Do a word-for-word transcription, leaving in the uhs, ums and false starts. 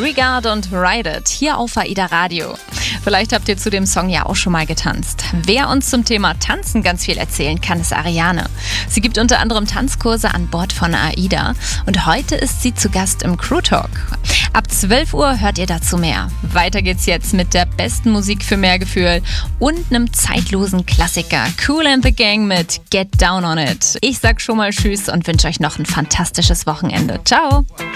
Regard und Ride It hier auf AIDA Radio. Vielleicht habt ihr zu dem Song ja auch schon mal getanzt. Wer uns zum Thema Tanzen ganz viel erzählen kann, ist Ariane. Sie gibt unter anderem Tanzkurse an Bord von AIDA und heute ist sie zu Gast im Crew Talk. Ab zwölf Uhr hört ihr dazu mehr. Weiter geht's jetzt mit der besten Musik für mehr Gefühl und einem zeitlosen Klassiker. Kool and the Gang mit Get Down on It. Ich sag schon mal Tschüss und wünsche euch noch ein fantastisches Wochenende. Ciao!